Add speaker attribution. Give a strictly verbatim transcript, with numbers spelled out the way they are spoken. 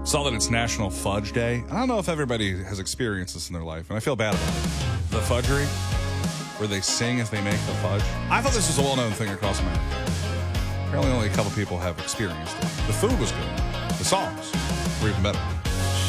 Speaker 1: Saw that it's National Fudge Day. I don't know if everybody has experienced this in their life, and I feel bad about it. The fudgery, where they sing as they make the fudge. I thought this was a well-known thing across America. Apparently only a couple people have experienced it. The food was good. The songs were even better.